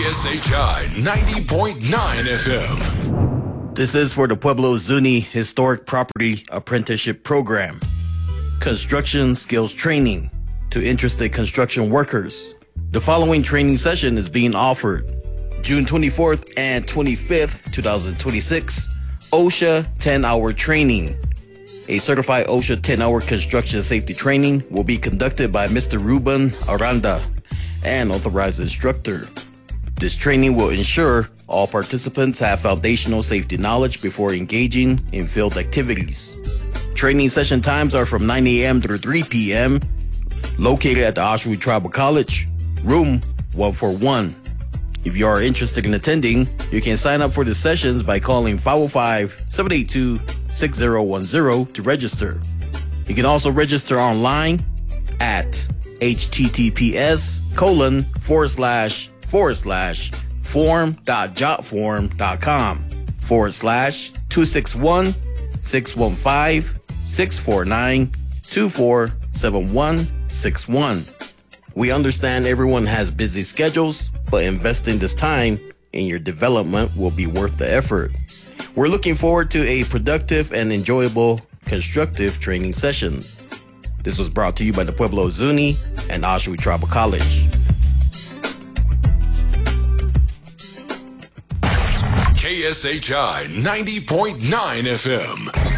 KSHI 90.9 FM. This is for the Pueblo Zuni Historic Property Apprenticeship Program. Construction skills training to interested construction workers. The following training session is being offered June 24th and 25th, 2026, OSHA 10-hour training. A certified OSHA 10-hour construction safety training will be conducted by Mr. Ruben Aranda, an authorized instructor. This training will ensure all participants have foundational safety knowledge before engaging in field activities. Training session times are from 9 a.m. through 3 p.m. located at the Oshawa Tribal College, room 141. If you are interested in attending, you can sign up for the sessions by calling 505-782-6010 to register. You can also register online at https://form.jotform.com/261-615-649-247161. We understand everyone has busy schedules, but investing this time in your development will be worth the effort. We're looking forward to a productive and enjoyable constructive training session. This was brought to you by the Pueblo Zuni and Oshawa Tribal College. KSHI 90.9 FM.